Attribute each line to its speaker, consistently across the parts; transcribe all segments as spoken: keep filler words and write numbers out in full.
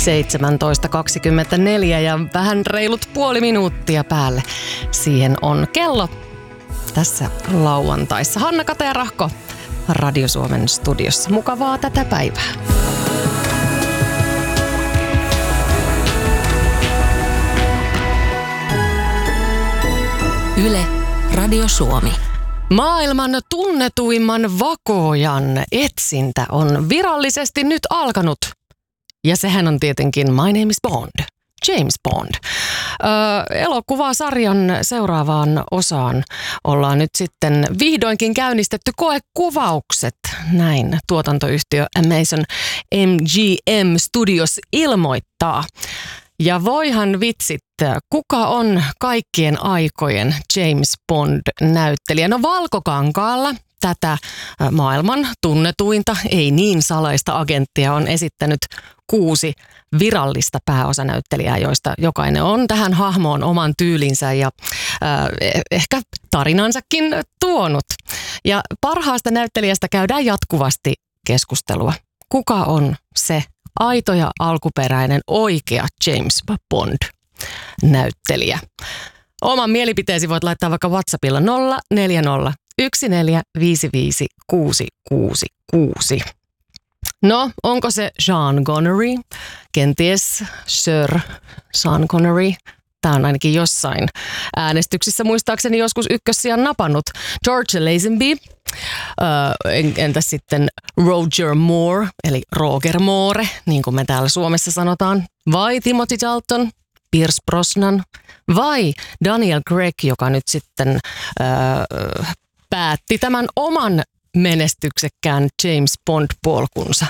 Speaker 1: seitsemäntoista kaksikymmentäneljä ja vähän reilut puoli minuuttia päälle. Siihen on kello tässä lauantaissa. Hanna Kata ja Rahko Radio Suomen studiossa. Mukavaa tätä päivää.
Speaker 2: Yle Radio Suomi.
Speaker 1: Maailman tunnetuimman vakoojan etsintä on virallisesti nyt alkanut. Ja sehän on tietenkin My Name is Bond, James Bond. Öö, elokuvasarjan seuraavaan osaan ollaan nyt sitten vihdoinkin käynnistetty koekuvaukset. Näin tuotantoyhtiö Amazon M G M Studios ilmoittaa. Ja voihan vitsit, kuka on kaikkien aikojen James Bond-näyttelijä? No Valkokankaalla tätä maailman tunnetuinta, ei niin salaista agenttia on esittänyt kuusi virallista pääosanäyttelijää, joista jokainen on tähän hahmoon oman tyylinsä ja äh, ehkä tarinansakin tuonut. Ja parhaasta näyttelijästä käydään jatkuvasti keskustelua. Kuka on se aito ja alkuperäinen oikea James Bond-näyttelijä? Oman mielipiteesi voit laittaa vaikka WhatsAppilla nolla neljä nolla yksi neljä viisi viisi kuusi kuusi kuusi. No, onko se Sean Connery? Kenties Sir Sean Connery. Tämä on ainakin jossain äänestyksissä muistaakseni joskus ykkössijan napannut. George Lazenby. Öö, entäs sitten Roger Moore, eli Roger Moore, niin kuin me täällä Suomessa sanotaan. Vai Timothy Dalton, Pierce Brosnan. Vai Daniel Craig, joka nyt sitten öö, päätti tämän oman menestyksekkään James Bond-polkunsa.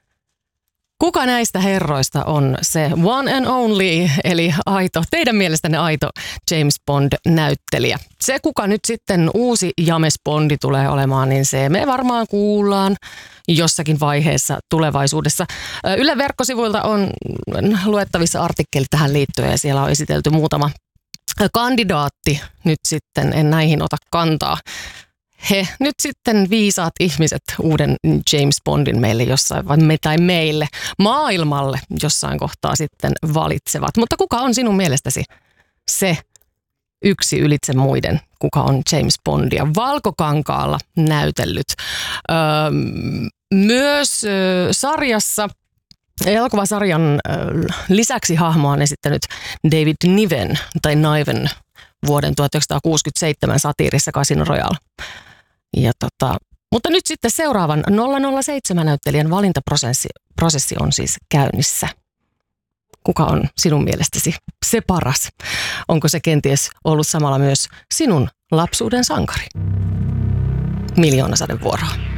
Speaker 1: Kuka näistä herroista on se one and only, eli aito, teidän mielestänne aito James Bond-näyttelijä? Se, kuka nyt sitten uusi James Bondi tulee olemaan, niin se me varmaan kuullaan jossakin vaiheessa tulevaisuudessa. Yle verkkosivuilta on luettavissa artikkeli tähän liittyen ja siellä on esitelty muutama kandidaatti. Nyt sitten en näihin ota kantaa. He nyt sitten viisaat ihmiset uuden James Bondin meille jossain, vai me tai meille, maailmalle jossain kohtaa sitten valitsevat. Mutta kuka on sinun mielestäsi se yksi ylitse muiden, kuka on James Bondia Valkokankaalla näytellyt? Öö, myös ö, sarjassa, elokuvasarjan ö, lisäksi hahmoa on esittänyt David Niven tai Niven vuoden tuhatyhdeksänsataakuusikymmentäseitsemän satiirissa Casino Royale. Ja tota, mutta nyt sitten seuraavan nolla nolla seitsemän näyttelijän valintaprosessi prosessi on siis käynnissä. Kuka on sinun mielestäsi se paras? Onko se kenties ollut samalla myös sinun lapsuuden sankari? Miljoonasadevuoroa.